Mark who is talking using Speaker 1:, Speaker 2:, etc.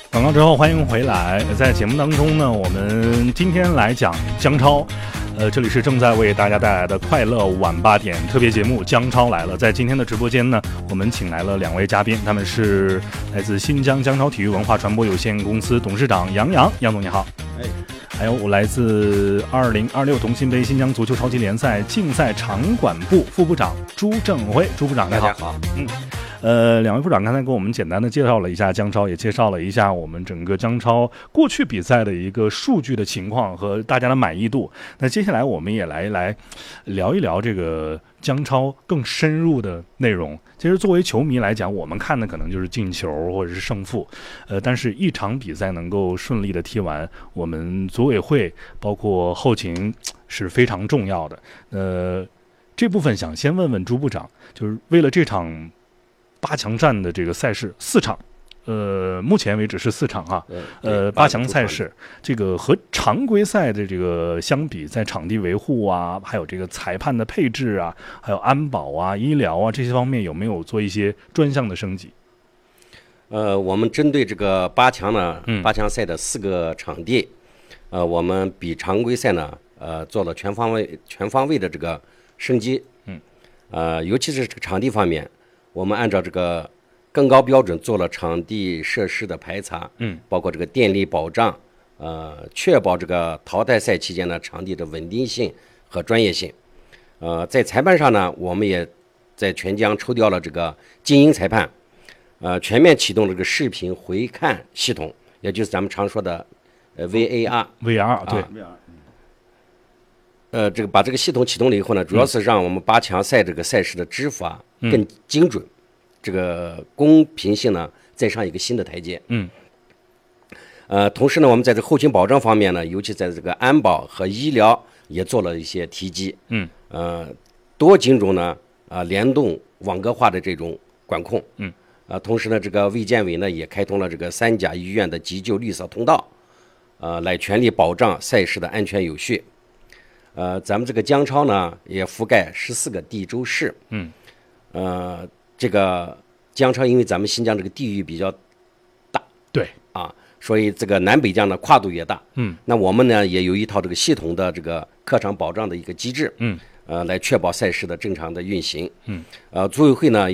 Speaker 1: 广告之后欢迎回来。在节目当中呢，我们今天来讲姜超。这里是正在为大家带来的快乐晚8点特别节目《姜超来了》。在今天的直播间呢，我们请来了2位嘉宾，他们是来自新疆姜超体育文化传播有限公司董事长杨洋，杨总你好。还有我来自2026同心杯新疆足球超级联赛竞赛场馆部副部长朱正辉，朱部长你好。
Speaker 2: 大家好。
Speaker 1: 2位部长刚才给我们简单的介绍了一下姜超，也介绍了一下我们整个姜超过去比赛的一个数据的情况和大家的满意度。那接下来我们也来聊一聊这个姜超更深入的内容。其实作为球迷来讲，我们看的可能就是进球或者是胜负，但是一场比赛能够顺利的踢完，我们组委会包括后勤是非常重要的。这部分想先问问朱部长，就是为了这场8强战的这个赛事4场，目前为止是4场哈，8强赛事，这个和常规赛的这个相比，在场地维护啊，还有这个裁判的配置啊，还有安保啊、医疗啊这些方面，有没有做一些专项的升级？
Speaker 2: 我们针对这个8强呢，8强赛的4个场地，我们比常规赛呢，做了全方位的这个升级，尤其是这个场地方面。我们按照这个更高标准做了场地设施的排查，包括这个电力保障，确保这个淘汰赛期间的场地的稳定性和专业性。在裁判上呢，我们也在全疆抽调了这个精英裁判，全面启动这个视频回看系统，也就是咱们常说的VAR。
Speaker 1: 对。
Speaker 2: 这个把这个系统启动了以后呢，主要是让我们8强赛这个赛事的执法更精准，这个公平性呢再上一个新的台阶。同时呢，我们在这后勤保障方面呢，尤其在这个安保和医疗也做了一些提及。多警种呢联动网格化的这种管控。同时呢，这个卫健委呢也开通了这个3甲医院的急救绿色通道，来全力保障赛事的安全有序。咱们这个姜超呢也覆盖14个地州市。这个姜超因为咱们新疆这个地域比较大，
Speaker 1: 对
Speaker 2: 所以这个南北疆的跨度也大。那我们呢也有一套这个系统的这个客场保障的一个机制，来确保赛事的正常的运行。组委会呢